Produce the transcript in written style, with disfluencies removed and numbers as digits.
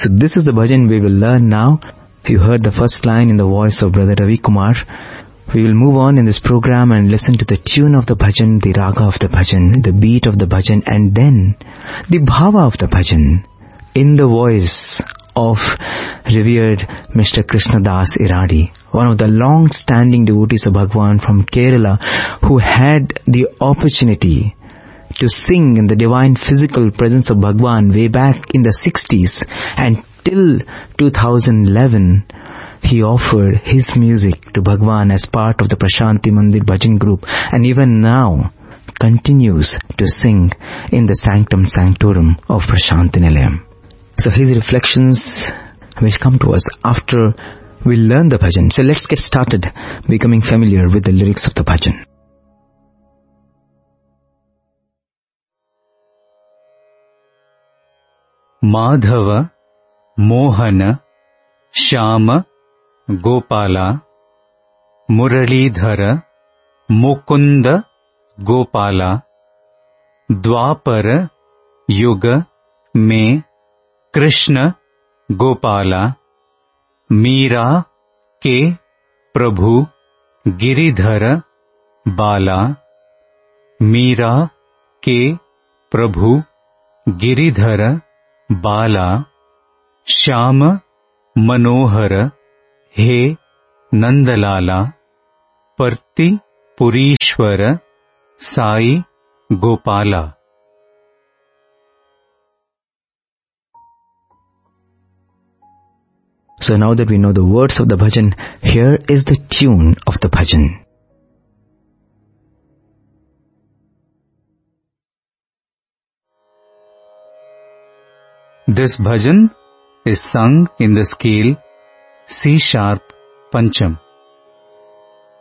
So this is the bhajan we will learn now. You heard the first line in the voice of Brother Ravi Kumar. We will move on in this program and listen to the tune of the bhajan, the raga of the bhajan, the beat of the bhajan, and then the bhava of the bhajan in the voice of revered Mr. Krishnadas Iradi, one of the long-standing devotees of Bhagwan from Kerala, who had the opportunity to sing in the divine physical presence of Bhagwan way back in the 60s, and till 2011 he offered his music to Bhagwan as part of the Prashanti Mandir Bhajan group, and even now continues to sing in the Sanctum Sanctorum of Prashanti Nilayam. So his reflections will come to us after we learn the bhajan. So let's get started becoming familiar with the lyrics of the bhajan. Madhava, Mohana, Shyama, Gopala, Muralidhara, Mukunda, Gopala, Dwapara, Yuga, Me, Krishna, Gopala, Meera के प्रभु गिरिधर बाला, मीरा के प्रभु गिरिधर बाला, श्याम मनोहर हे Nandlala, पर्ति पुरीश्वर Sai Gopala. So now that we know the words of the bhajan, here is the tune of the bhajan. This bhajan is sung in the scale C sharp Pancham.